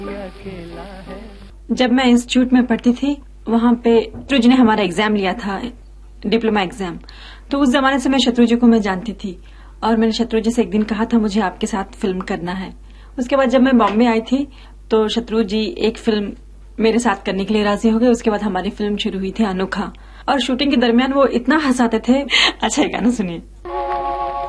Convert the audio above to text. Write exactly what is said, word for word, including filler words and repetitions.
जब मैं इंस्टीट्यूट में पढ़ती थी वहां पे शत्रु जी ने हमारा एग्जाम लिया था, डिप्लोमा एग्जाम। तो उस जमाने से मैं शत्रु जी को मैं जानती थी और मैंने शत्रु जी से एक दिन कहा था मुझे आपके साथ फिल्म करना है। उसके बाद जब मैं बॉम्बे आई थी तो शत्रु जी एक फिल्म मेरे साथ करने के लिए राजी हो गए। उसके बाद हमारी फिल्म शुरू हुई थी अनोखा, और शूटिंग के दरमियान वो इतना हंसाते थे। अच्छा, ये गाना सुनिए।